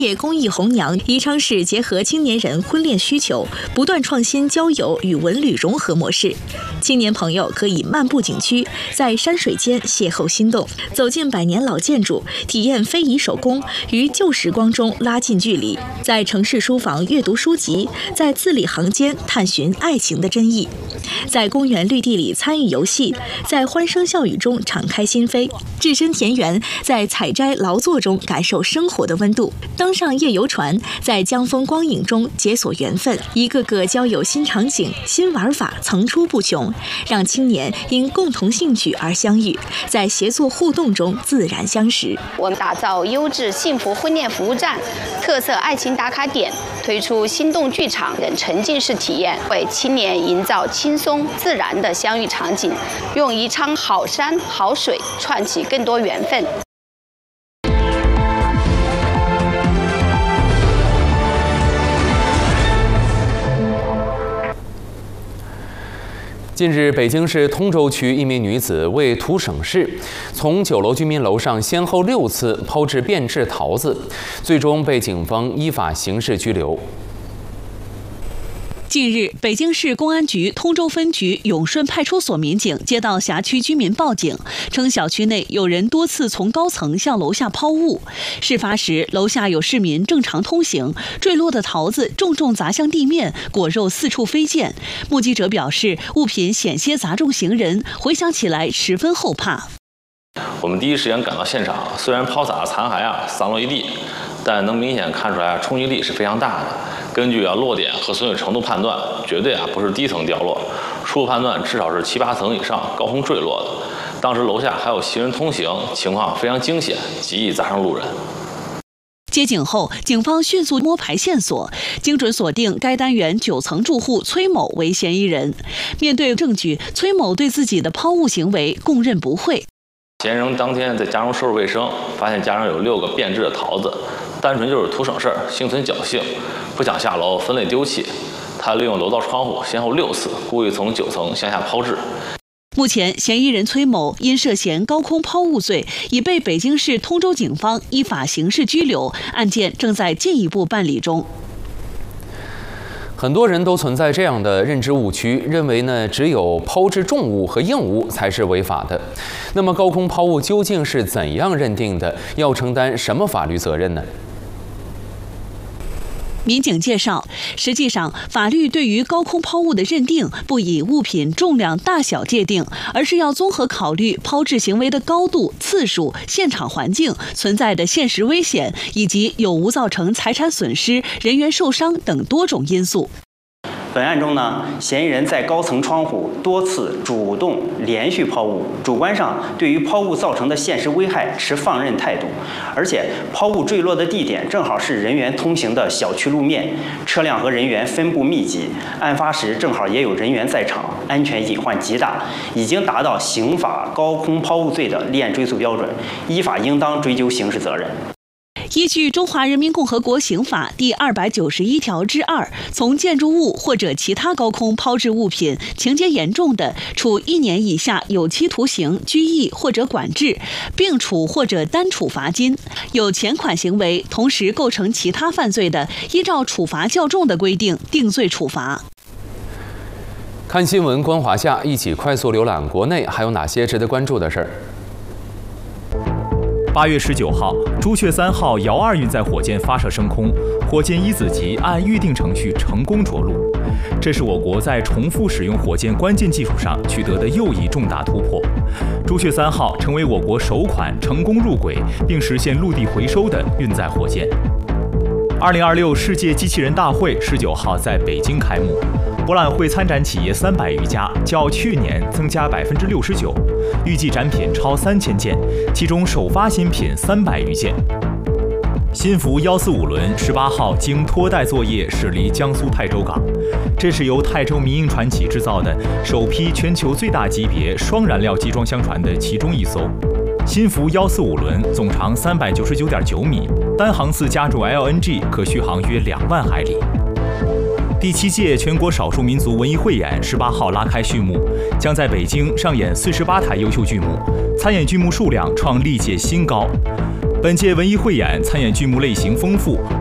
业公益弘扬宜昌市结合青年人婚恋需求，不断创新交友与文旅融合模式。青年朋友可以漫步景区，在山水间邂逅心动，走进百年老建筑，体验非遗手工，于旧时光中拉近距离，在城市书房阅读书籍，在字里行间探寻爱情的真意，在公园绿地里参与游戏，在欢声笑语中敞开心扉，置身田园，在采摘劳作中感受生活的温度。登上夜游船，在江风光影中解锁缘分，一个个交友新场景、新玩法层出不穷，让青年因共同兴趣而相遇，在协作互动中自然相识。 我们打造优质幸福婚恋服务站、特色爱情打卡点，推出心动剧场等沉浸式体验，为青年营造轻松自然的相遇场景，用宜昌好山好水串起更多缘分。 近日，北京市通州区一名女子为图省事，从9楼居民楼上先后6次抛掷变质桃子，最终被警方依法刑事拘留。 近日，北京市公安局通州分局永顺派出所民警接到辖区居民报警，称小区内有人多次从高层向楼下抛物。事发时，楼下有市民正常通行，坠落的桃子重重砸向地面，果肉四处飞溅。目击者表示，物品险些砸中行人，回想起来十分后怕。 我们第一时间赶到现场，虽然抛洒残骸散落一地，但能明显看出来冲击力是非常大的。根据落点和损毁程度判断，绝对不是低层掉落，初步判断至少是7、8层以上高空坠落的。当时楼下还有行人通行，情况非常惊险，极易砸伤路人。 接警后，警方迅速摸排线索，精准锁定该单元9层住户崔某为嫌疑人。面对证据，崔某对自己的抛物行为供认不讳。 嫌疑人当天在家中收拾卫生，发现家中有6个变质的桃子，单纯就是图省事儿，心存侥幸，不想下楼分类丢弃。他利用楼道窗户先后6次故意从9层向下抛掷。 目前，嫌疑人崔某因涉嫌高空抛物罪，已被北京市通州警方依法刑事拘留，案件正在进一步办理中。 很多人都存在这样的认知误区，认为只有抛掷重物和硬物才是违法的。那么高空抛物究竟是怎样认定的？要承担什么法律责任呢？ 民警介绍，实际上法律对于高空抛物的认定不以物品重量大小界定，而是要综合考虑抛掷行为的高度、次数、现场环境、存在的现实危险以及有无造成财产损失、人员受伤等多种因素。 本案中嫌疑人在高层窗户多次主动连续抛物，主观上对于抛物造成的现实危害持放任态度，而且抛物坠落的地点正好是人员通行的小区路面，车辆和人员分布密集，案发时正好也有人员在场，安全隐患极大，已经达到刑法高空抛物罪的立案追诉标准，依法应当追究刑事责任。 依据《中华人民共和国刑法》第291条之2，从建筑物或者其他高空抛掷物品，情节严重的，处1年以下有期徒刑、拘役或者管制，并处或者单处罚金；有前款行为，同时构成其他犯罪的，依照处罚较重的规定定罪处罚。 看新闻，观华夏，一起快速浏览国内还有哪些值得关注的事儿。 8月19号，朱雀3号遥2运载火箭发射升空，火箭1子级按预定程序成功着陆。这是我国在重复使用火箭关键技术上取得的又一重大突破。朱雀3号成为我国首款成功入轨并实现陆地回收的运载火箭。2026世界机器人大会19号在北京开幕，博览会参展企业300余家，较去年增加69%，预计展品超3000件，其中首发新品300余件。新福145轮18号经脱带作业驶离江苏泰州港，这是由泰州民营船企制造的首批全球最大级别双燃料集装箱船的其中一艘。新福145轮总长399.9米，单航次加注 LNG 可续航约2万海里。第7届全国少数民族文艺汇演18号拉开序幕，将在北京上演48台优秀剧目，参演剧目数量创历届新高。 本届文艺汇演参演剧目类型丰富，